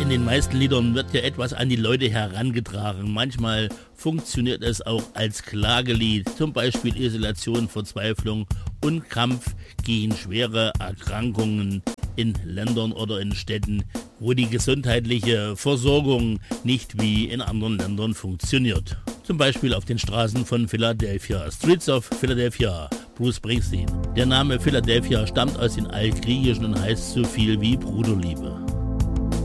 In den meisten Liedern wird ja etwas an die Leute herangetragen. Manchmal funktioniert es auch als Klagelied, zum Beispiel Isolation, Verzweiflung und Kampf gegen schwere Erkrankungen in Ländern oder in Städten, wo die gesundheitliche Versorgung nicht wie in anderen Ländern funktioniert. Zum Beispiel auf den Straßen von Philadelphia, Streets of Philadelphia, Bruce Springsteen. Der Name Philadelphia stammt aus dem Altgriechischen und heißt so viel wie Bruderliebe.